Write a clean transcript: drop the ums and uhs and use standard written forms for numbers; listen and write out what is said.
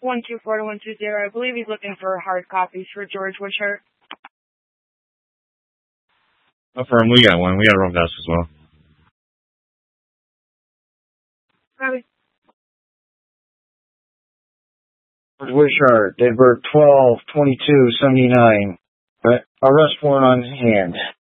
124-120. I believe he's looking for hard copies for George Wishart. Affirm, we got one. We got a rough desk as well. Copy. George Wishart, date of birth 12/22/79. Arrest warrant on hand.